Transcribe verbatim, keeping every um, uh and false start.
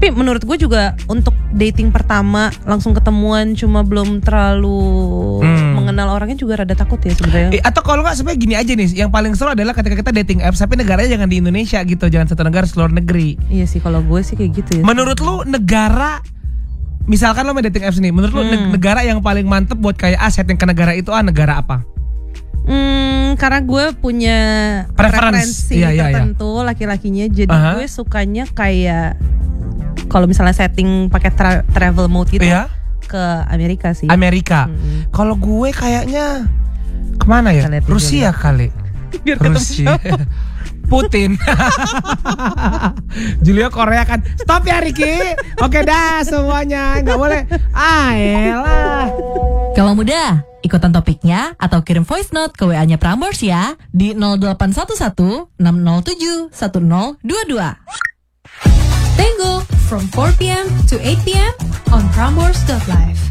Tapi menurut gue juga untuk dating pertama langsung ketemuan cuma belum terlalu hmm. mengenal orangnya juga rada takut ya sebenarnya. Eh, atau kalau nggak sebenarnya gini aja nih, yang paling seru adalah ketika kita dating apps tapi negaranya jangan di Indonesia gitu, jangan satu negara seluruh negeri. Iya sih kalau gue sih kayak gitu ya. Menurut lu negara, misalkan lo main dating apps nih, menurut hmm. lu negara yang paling mantep buat kayak ah setting ke negara itu ah negara apa? Hmm, karena gue punya preferensi iya, iya, tertentu iya. laki-lakinya, jadi uh-huh. gue sukanya kayak kalau misalnya setting pakai tra- travel mode gitu iya? ke Amerika sih. Amerika. Mm-hmm. Kalau gue kayaknya kemana ya? Rusia kali. Biar Rusia. Putin. Julio Korea kan. Stop ya Ricky. Oke dah semuanya. Gak boleh. Ah elah. Kalau muda, ikutan topiknya atau kirim voice note ke W A-nya Prambors ya di nol delapan satu satu enam nol tujuh satu nol dua dua. Tango from four p.m. to eight p.m. on Prambors dot live.